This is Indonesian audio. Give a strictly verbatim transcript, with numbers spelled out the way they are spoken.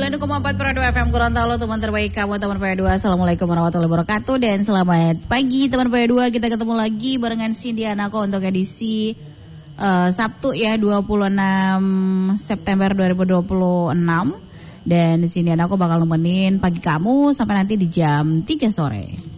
sembilan koma empat per dua F M Gorontalo, teman terbaik kamu, teman P dua. Assalamualaikum warahmatullahi wabarakatuh dan selamat pagi teman P dua. Kita ketemu lagi barengan Cindy Anako untuk edisi uh, Sabtu ya, dua puluh enam September dua ribu dua puluh enam. Dan Cindy Anako bakal nemenin pagi kamu sampai nanti di jam tiga sore.